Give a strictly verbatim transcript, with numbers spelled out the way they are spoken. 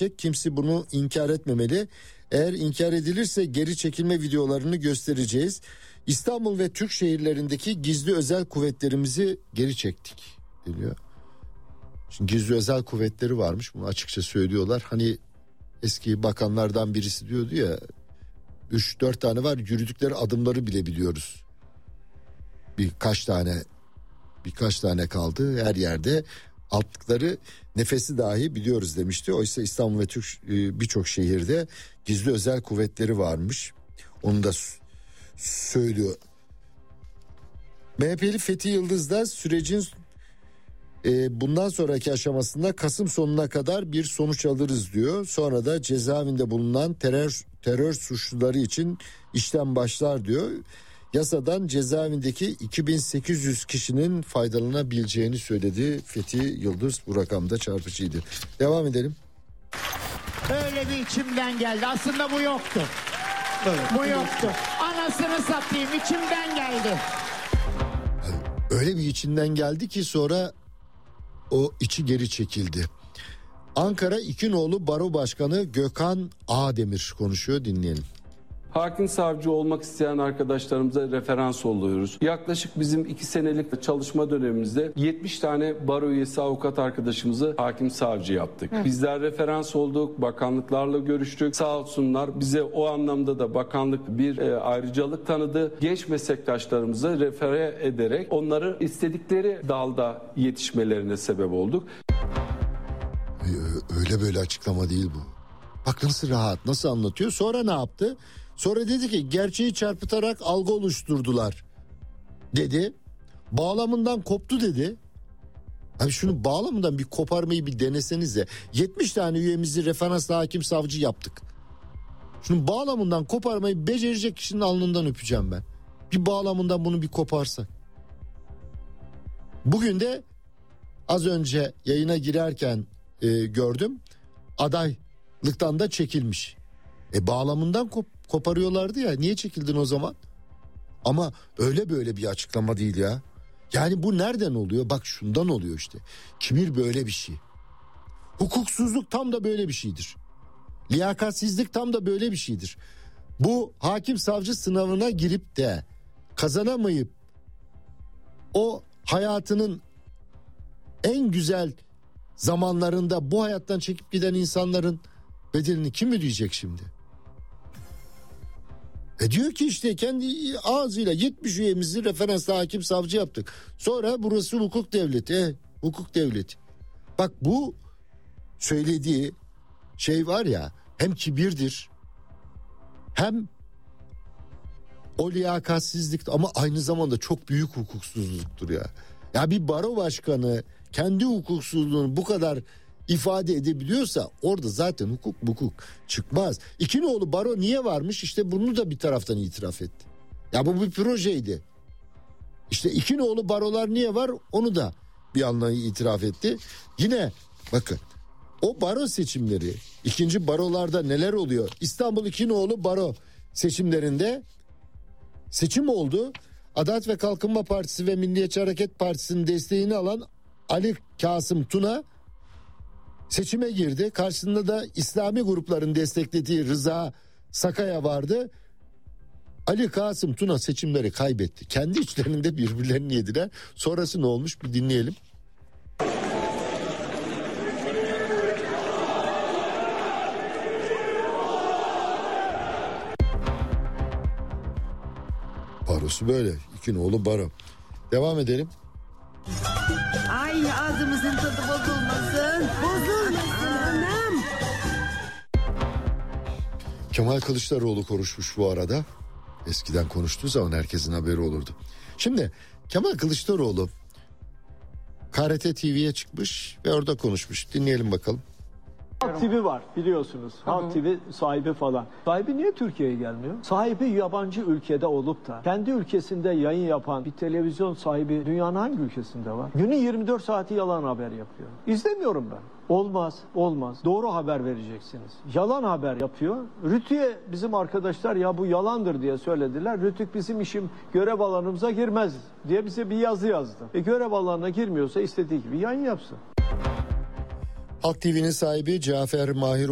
gerçek. Kimse bunu inkar etmemeli. Eğer inkar edilirse geri çekilme videolarını göstereceğiz. İstanbul ve Türk şehirlerindeki gizli özel kuvvetlerimizi geri çektik deniyor. Şimdi gizli özel kuvvetleri varmış, bunu açıkça söylüyorlar. Hani eski bakanlardan birisi diyordu ya, üç dört tane var, yürüdükleri adımları bile biliyoruz. Birkaç tane birkaç tane kaldı, her yerde aldıkları nefesi dahi biliyoruz demişti. Oysa İstanbul ve Türk birçok şehirde gizli özel kuvvetleri varmış. Onu da söylüyor. M H P'li Fethi Yıldız da sürecin e, bundan sonraki aşamasında Kasım sonuna kadar bir sonuç alırız diyor. Sonra da cezaevinde bulunan terör terör suçluları için işlem başlar diyor. Yasadan cezaevindeki iki bin sekiz yüz kişinin faydalanabileceğini söyledi Fethi Yıldız. Bu rakamda çarpıcıydı. Devam edelim. Öyle bir içimden geldi. Aslında bu yoktu. Evet. Bu yoktu. Anasını satayım, içimden geldi. Öyle bir içinden geldi ki sonra o içi geri çekildi. Ankara İkinoğlu Baro Başkanı Gökhan Ağdemir konuşuyor, dinleyelim. Hakim savcı olmak isteyen arkadaşlarımıza referans oluyoruz. Yaklaşık bizim iki senelik çalışma dönemimizde yetmiş tane baro üyesi avukat arkadaşımızı hakim savcı yaptık. Hı. Bizler referans olduk, bakanlıklarla görüştük. Sağ olsunlar bize o anlamda da bakanlık bir e, ayrıcalık tanıdı. Genç meslektaşlarımızı refere ederek onları istedikleri dalda yetişmelerine sebep olduk. Öyle böyle açıklama değil bu. Bak nasıl rahat, nasıl anlatıyor. Sonra ne yaptı? Sonra dedi ki gerçeği çarpıtarak algı oluşturdular dedi. Bağlamından koptu dedi. Abi şunu bağlamından bir koparmayı bir deneseniz de. yetmiş tane üyemizi referansla hakim savcı yaptık. Şunu bağlamından koparmayı becerecek kişinin alnından öpeceğim ben. Bir bağlamından bunu bir koparsak. Bugün de az önce yayına girerken e, gördüm. Adaylıktan da çekilmiş. E bağlamından kop- koparıyorlardı ya, niye çekildin o zaman? Ama öyle böyle bir açıklama değil ya. Yani bu nereden oluyor? Bak şundan oluyor işte. Kibir böyle bir şey. Hukuksuzluk tam da böyle bir şeydir. Liyakatsizlik tam da böyle bir şeydir. Bu hakim savcı sınavına girip de kazanamayıp o hayatının en güzel zamanlarında bu hayattan çekip giden insanların bedelini kim ödeyecek şimdi? E diyor ki işte kendi ağzıyla yetmiş üyemizi referansla hakim savcı yaptık. Sonra burası hukuk devleti. E, hukuk devleti. Bak bu söylediği şey var ya, hem kibirdir hem o liyakatsizlik ama aynı zamanda çok büyük hukuksuzluktur ya. Ya bir baro başkanı kendi hukuksuzluğunu bu kadar ifade edebiliyorsa orada zaten hukuk hukuk çıkmaz. İkinoğlu Baro niye varmış? İşte bunu da bir taraftan itiraf etti. Ya bu bir projeydi. İşte İkinoğlu Barolar niye var? Onu da bir anlamda itiraf etti. Yine bakın o baro seçimleri, ikinci barolarda neler oluyor? İstanbul İkinoğlu Baro seçimlerinde seçim oldu. Adalet ve Kalkınma Partisi ve Milliyetçi Hareket Partisi'nin desteğini alan Ali Kasım Tuna seçime girdi. Karşısında da İslami grupların desteklediği Rıza Sakaya vardı. Ali Kasım Tuna seçimleri kaybetti. Kendi içlerinde birbirlerini yediler. Sonrası ne olmuş bir dinleyelim. Barosu böyle. İkinoğlu Baro. Devam edelim. Ay ağzımızın tadı bozulmasın. Bozulmasın anam. Kemal Kılıçdaroğlu konuşmuş bu arada. Eskiden konuştuğu zaman herkesin haberi olurdu. Şimdi Kemal Kılıçdaroğlu K R T T V'ye çıkmış ve orada konuşmuş. Dinleyelim bakalım. Halk T V var biliyorsunuz. Halk T V sahibi falan. Sahibi niye Türkiye'ye gelmiyor? Sahibi yabancı ülkede olup da kendi ülkesinde yayın yapan bir televizyon sahibi dünyanın hangi ülkesinde var? Günün yirmi dört saati yalan haber yapıyor. İzlemiyorum ben. Olmaz, olmaz. Doğru haber vereceksiniz. Yalan haber yapıyor. Rütü'ye bizim arkadaşlar ya bu yalandır diye söylediler. Rütük bizim işim görev alanımıza girmez diye bize bir yazı yazdı. E görev alanına girmiyorsa istediği gibi yayın yapsın. Halk T V'nin sahibi Cafer Mahir